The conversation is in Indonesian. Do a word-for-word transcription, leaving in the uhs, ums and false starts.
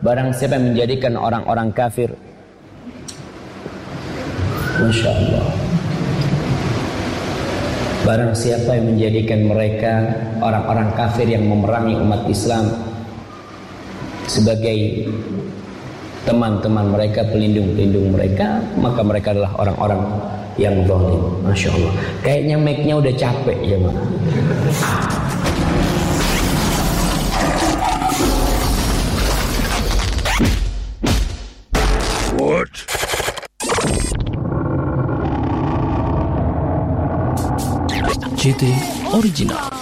Barang siapa yang menjadikan orang-orang kafir, Masya Allah, barang siapa yang menjadikan mereka orang-orang kafir yang memerangi umat Islam sebagai teman-teman mereka, pelindung-pelindung mereka, maka mereka adalah orang-orang yang zalim. Masya Allah. Kayaknya mic-nya udah capek ya, Mak. What? J T Original.